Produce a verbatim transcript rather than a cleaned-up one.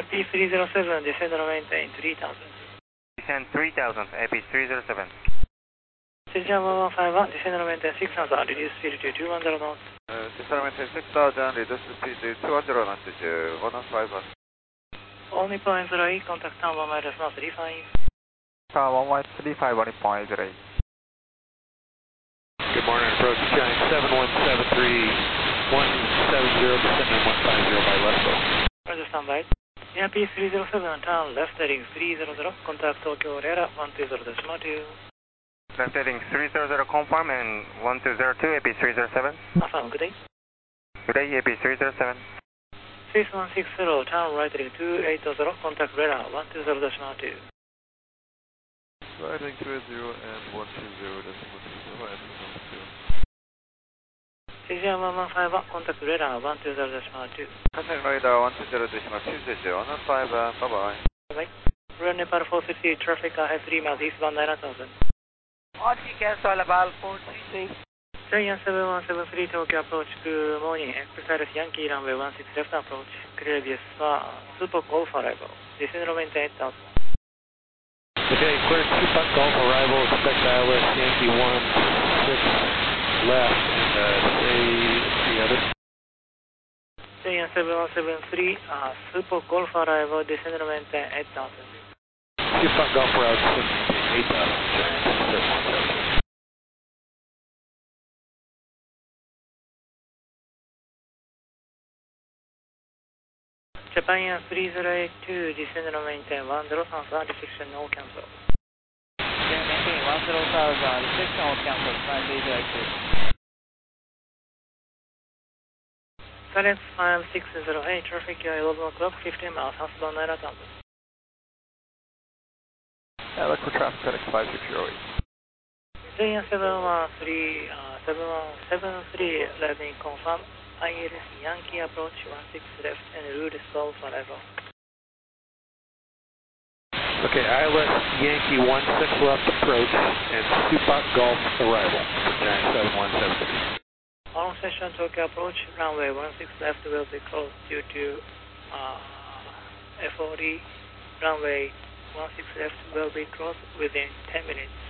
P three zero seven, descend and maintain three thousand. Descend three thousand, A P three zero seven. Cesar one one five one, descend and maintain six thousand, reduce speed to two one zero knots. Uh, descend and maintain six thousand, reduce speed to two one zero knots, one one five one. All Nippon zero eight, contact town one minus one three five. Town one one three five, one point zero eight. Good morning, approach Giant seven one seven three, one seven zero, descending one five zero by left slope. Roger, standby. P three zero seven, turn left heading three zero zero, contact Tokyo Rera one two zero decimal two. Left heading three zero zero, confirm, and one two zero two, A P three zero seven. Affirm, good day. Good day, A P three zero seven. six one six zero, turn right heading two eight zero, contact Rera one two zero decimal two. Right heading two eight zero and one two zero decimal two. Cesar one one five one, contact Rera one two zero decimal two. Contact radar one two zero decimal two zero, one one five one, bye bye. Bye. Run Nepal four sixty, traffic I have three miles eastbound nine thousand. R T cancel about four three six. Giant seven one seven three, Tokyo approach, good morning. Precise Yankee runway one six left approach. Previous uh, Super Golf arrival. Descend and maintain eight thousand. Okay, clear Super Golf arrival, expect I L S Yankee one six left, and uh, say the other. Giant seven one seven three, uh, Super Golf arrival, descend and maintain eight thousand. Super Golf route, eight thousand, Giant seven one seven. Japan three zero eight two, descend and maintain one zero thousand, restriction no cancel. Maintain one zero thousand, restriction or cancel, friendly directed. Silence five six zero eight, traffic eleven o'clock, fifteen miles, southbound nine thousand. Yeah, look for traffic heading five six zero eight. Giant seven one three, uh, seven one seven three, landing confirm. I L S Yankee approach one six left and route Golf arrival. Okay, I L S Yankee one six left approach and Super Golf arrival for Giant seven one seven three. On session Tokyo approach, runway one six left will be closed due to uh, F O D. Runway one six left will be closed within ten minutes.